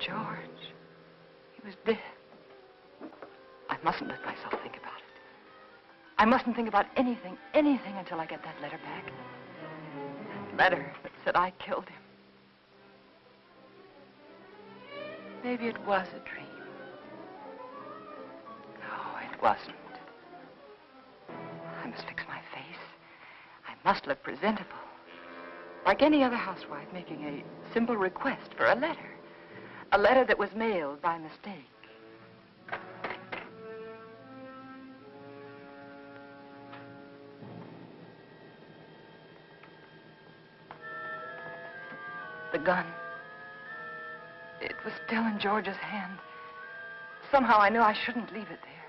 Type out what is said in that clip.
George. He was dead. I mustn't let myself think about it. I mustn't think about anything until I get that letter back. That letter that said I killed him. Maybe it was a dream. No, it wasn't. I must fix my face. I must look presentable. Like any other housewife making a simple request for a letter. A letter that was mailed by mistake. The gun. It was still in George's hand. Somehow I knew I shouldn't leave it there.